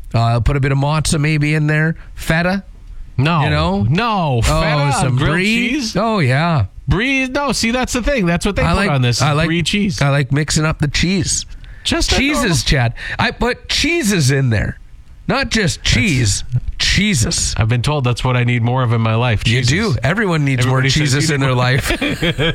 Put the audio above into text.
Put a bit of mozza maybe in there. Feta. No. You know? No. Feta, some grilled brie. cheese? Oh, yeah. Brie? No, see, that's the thing. That's what they put on this. Brie cheese. I like mixing up the cheese. Just cheeses, Chad. I put cheeses in there. Not just cheese. Cheeses. I've been told that's what I need more of in my life. You do. Everyone needs more cheeses in their life.